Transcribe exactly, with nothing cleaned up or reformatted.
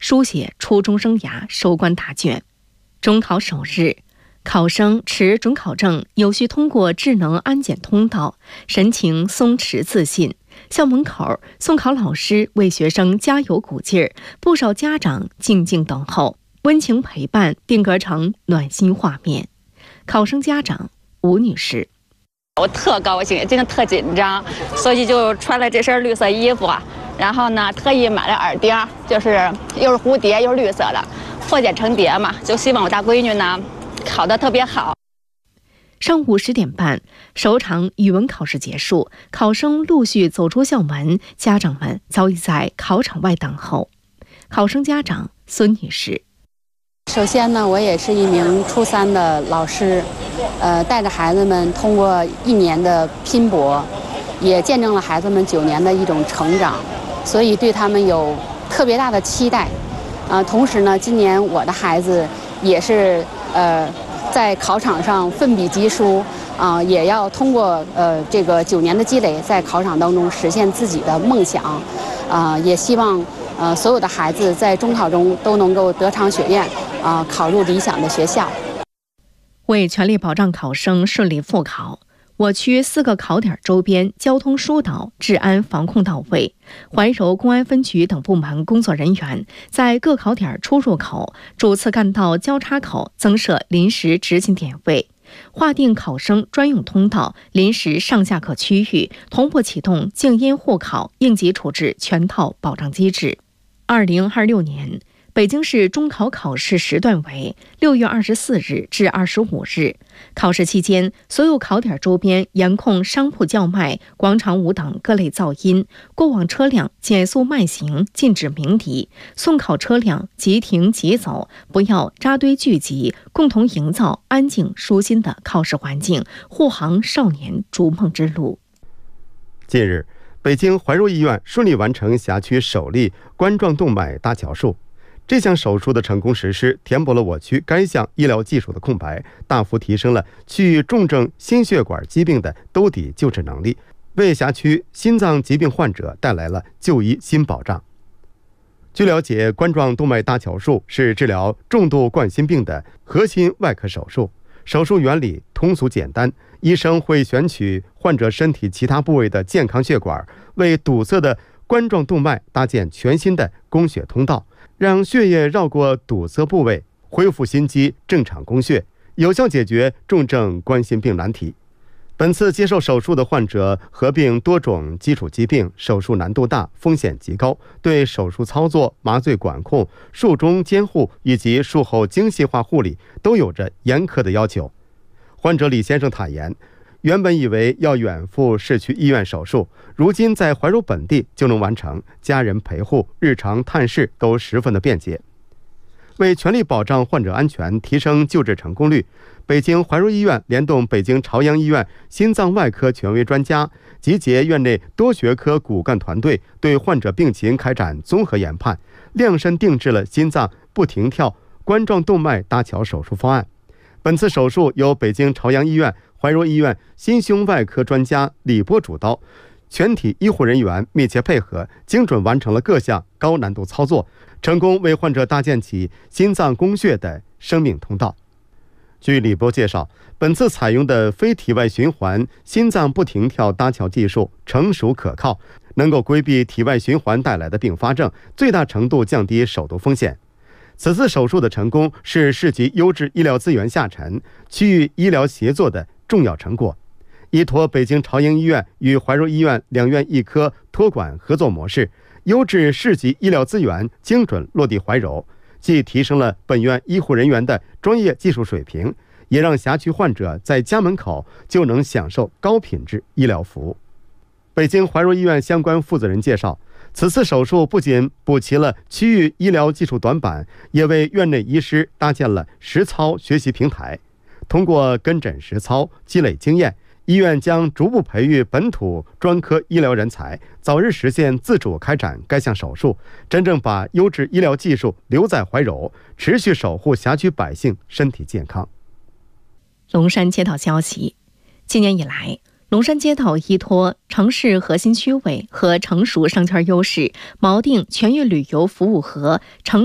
书写初中生涯收官答卷。中考首日，考生持准考证有序通过智能安检通道，神情松弛自信。校门口，送考老师为学生加油鼓劲儿，不少家长静静等候，温情陪伴定格成暖心画面。考生家长吴女士： 我特高兴，真的特紧张，所以就穿了这身绿色衣服，然后呢，特意买了耳钉，就是又是蝴蝶又是绿色的，破茧成蝶嘛，就希望我大闺女呢考得特别好。 上午十点半，首场语文考试结束，考生陆续走出校门，家长们早已在考场外等候。考生家长孙女士： 首先呢，我也是一名初三的老师，呃，带着孩子们通过一年的拼搏，也见证了孩子们九年的一种成长，所以对他们有特别大的期待。呃，同时呢，今年我的孩子也是呃。在考场上奋笔疾书啊、呃，也要通过呃这个九年的积累，在考场当中实现自己的梦想，啊、呃，也希望呃所有的孩子在中考中都能够得偿所愿，啊、呃，考入理想的学校。 为全力保障考生顺利复考，我区四个考点周边交通疏导、治安防控到位。怀柔公安分局等部门工作人员在各考点出入口、主次干道交叉口增设临时执勤点位，划定考生专用通道、临时上下客区域，同步启动静音护考、应急处置全套保障机制。二零二六年。北京市中考考试时段为六月二十四日至二十五日。考试期间，所有考点周边严控商铺叫卖、广场舞等各类噪音，过往车辆减速慢行，禁止鸣笛；送考车辆即停即走，不要扎堆聚集，共同营造安静舒心的考试环境，护航少年逐梦之路。 近日，北京怀柔医院顺利完成辖区首例冠状动脉搭桥术。这项手术的成功实施，填补了我区该项医疗技术的空白，大幅提升了区域重症心血管疾病的兜底救治能力，为辖区心脏疾病患者带来了就医新保障。据了解，冠状动脉搭桥术是治疗重度冠心病的核心外科手术，手术原理通俗简单，医生会选取患者身体其他部位的健康血管，为堵塞的冠状动脉搭建全新的供血通道，让血液绕过堵塞部位，恢复心肌正常供血，有效解决重症冠心病难题。本次接受手术的患者合并多种基础疾病，手术难度大，风险极高，对手术操作、麻醉管控、术中监护以及术后精细化护理都有着严苛的要求。患者李先生坦言，原本以为要远赴市区医院手术，如今在怀柔本地就能完成，家人陪护、日常探视都十分的便捷。为全力保障患者安全，提升救治成功率，北京怀柔医院联动北京朝阳医院心脏外科权威专家，集结院内多学科骨干团队，对患者病情开展综合研判，量身定制了心脏不停跳冠状动脉搭桥手术方案。本次手术由北京朝阳医院、怀柔医院心胸外科专家李波主刀，全体医护人员密切配合，精准完成了各项高难度操作，成功为患者搭建起心脏供血的生命通道。据李波介绍，本次采用的非体外循环心脏不停跳搭桥技术成熟可靠，能够规避体外循环带来的并发症，最大程度降低手术风险。此次手术的成功是市级优质医疗资源下沉、区域医疗协作的重要成果。依托北京朝阳医院与怀柔医院两院一科托管合作模式，优质市级医疗资源精准落地怀柔，既提升了本院医护人员的专业技术水平，也让辖区患者在家门口就能享受高品质医疗服务。北京怀柔医院相关负责人介绍，此次手术不仅补齐了区域医疗技术短板，也为院内医师搭建了实操学习平台。通过跟诊实操，积累经验，医院将逐步培育本土专科医疗人才，早日实现自主开展该项手术，真正把优质医疗技术留在怀柔，持续守护辖区百姓身体健康。 龙山街道消息，今年以来，龙山街道依托城市核心区位和成熟商圈优势，锚定全域旅游服务和城